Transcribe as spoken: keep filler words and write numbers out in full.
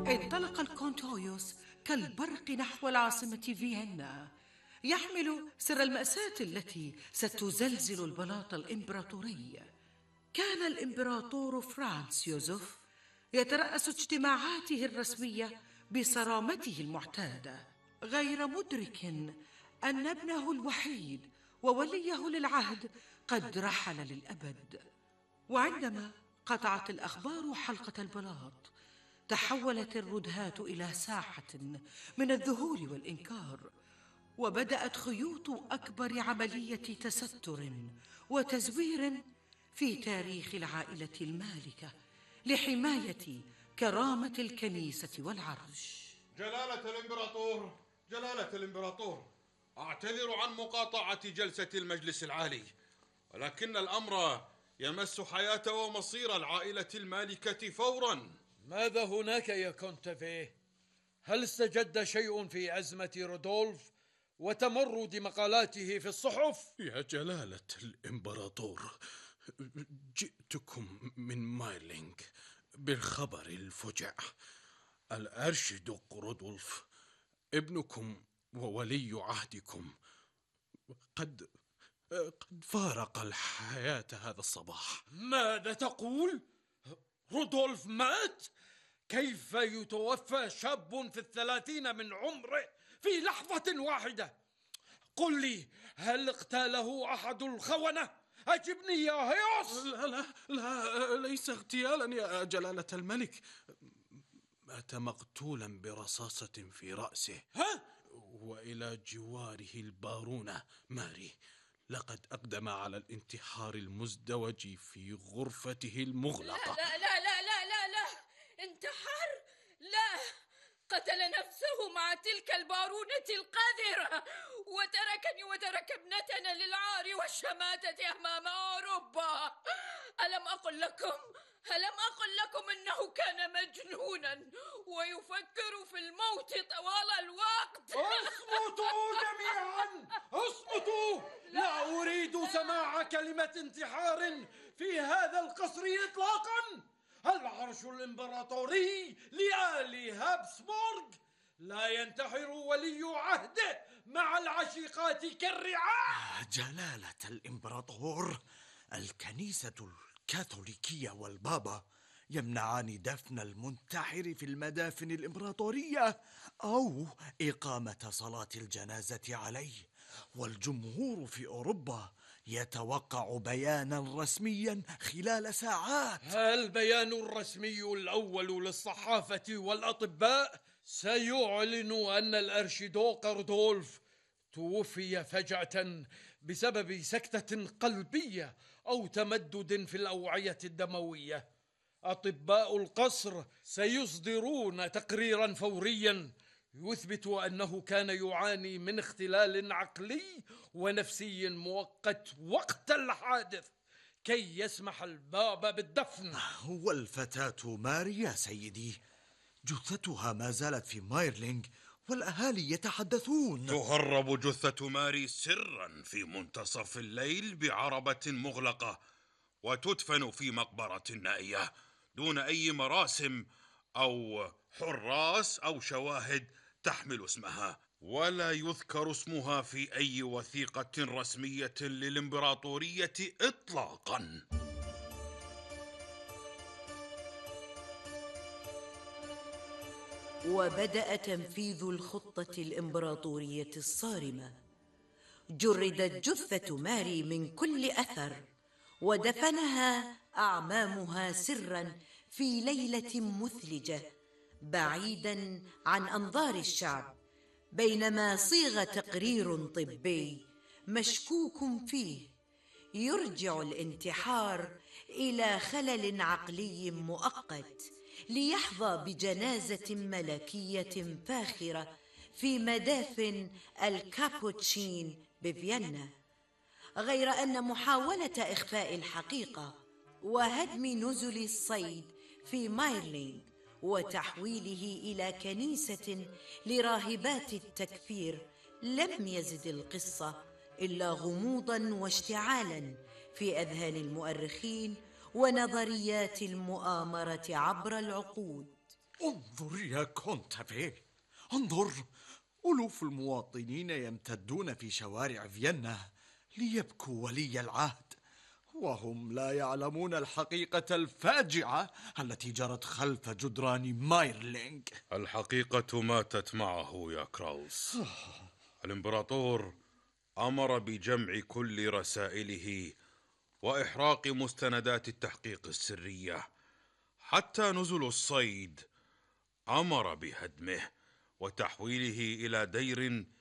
انطلق الكونتويوس كالبرق نحو العاصمة فيينا، يحمل سر المأساة التي ستزلزل البلاط الإمبراطوري. كان الإمبراطور فرانس يوزف يترأس اجتماعاته الرسمية بصرامته المعتادة، غير مدرك أن ابنه الوحيد ووليه للعهد قد رحل للأبد. وعندما قطعت الأخبار حلقة البلاط، تحولت الردهات إلى ساحة من الذهول والإنكار، وبدأت خيوط أكبر عملية تستر وتزوير في تاريخ العائلة المالكة لحماية كرامة الكنيسة والعرش. جلالة الإمبراطور، جلالة الإمبراطور، أعتذر عن مقاطعة جلسة المجلس العالي، ولكن الأمر يمس حياة ومصير العائلة المالكة فوراً. ماذا هناك يا كونتافيه؟ هل استجد شيء في أزمة رودولف وتمرد مقالاته في الصحف؟ يا جلالة الإمبراطور، جئتكم من مايرلينغ بالخبر الفجع. الأرشدوق رودولف ابنكم وولي عهدكم قد قد فارق الحياة هذا الصباح. ماذا تقول؟ رودولف مات؟ كيف يتوفى شاب في الثلاثين من عمره في لحظة واحدة؟ قل لي، هل اغتاله أحد الخونة؟ أجبني يا هيوس. لا لا لا، ليس اغتيالا يا جلالة الملك، مات مقتولا برصاصة في رأسه. ها؟ وإلى جواره البارونة ماري، لقد أقدم على الانتحار المزدوج في غرفته المغلقة. لا لا لا لا لا لا، انتحر؟ لا، قتل نفسه مع تلك البارونة القذرة، وتركني وترك ابنتنا للعار والشماتة أمام أوروبا. ألم أقل لكم ألم أقل لكم إنه كان مجنونا ويفكر في الموت طوال الوقت؟ اصمتوا جميعا، اصمتوا! لا أريد سماع كلمة انتحار في هذا القصر إطلاقا. العرش الإمبراطوري لآل هابسبورغ، لا ينتحر ولي عهده مع العشيقات كالرعاع. جلالة الإمبراطور، الكنيسة الكاثوليكية والبابا يمنعان دفن المنتحر في المدافن الإمبراطورية أو إقامة صلاة الجنازة عليه، والجمهور في أوروبا يتوقع بيانا رسميا خلال ساعات. البيان الرسمي الأول للصحافة والأطباء سيعلن أن الأرشيدوق رودولف توفي فجأة بسبب سكتة قلبية أو تمدد في الأوعية الدموية. أطباء القصر سيصدرون تقريرا فوريا يثبت أنه كان يعاني من اختلال عقلي ونفسي مؤقت وقت الحادث كي يسمح البابا بالدفن. والفتاة ماري يا سيدي، جثتها ما زالت في مايرلينغ والأهالي يتحدثون. تهرب جثة ماري سرا في منتصف الليل بعربة مغلقة وتدفن في مقبرة نائية دون أي مراسم أو حراس أو شواهد تحمل اسمها، ولا يذكر اسمها في أي وثيقة رسمية للإمبراطورية إطلاقا. وبدأ تنفيذ الخطة الإمبراطورية الصارمة. جردت جثة ماري من كل أثر ودفنها أعمامها سرا في ليلة مثلجة بعيدا عن أنظار الشعب، بينما صيغ تقرير طبي مشكوك فيه يرجع الانتحار إلى خلل عقلي مؤقت ليحظى بجنازة ملكية فاخرة في مدافن الكابوتشين بفيينا، غير أن محاولة إخفاء الحقيقة وهدم نزل الصيد في مايرلينغ وتحويله إلى كنيسة لراهبات التكفير لم يزد القصة إلا غموضا واشتعالا في أذهان المؤرخين ونظريات المؤامرة عبر العقود. انظر يا كونتافي، انظر. ألوف المواطنين يمتدون في شوارع فيينا ليبكوا ولي العهد، وهم لا يعلمون الحقيقة الفاجعة التي جرت خلف جدران مايرلينغ. الحقيقة ماتت معه يا كراوس. الإمبراطور أمر بجمع كل رسائله وإحراق مستندات التحقيق السرية، حتى نزل الصيد أمر بهدمه وتحويله إلى دير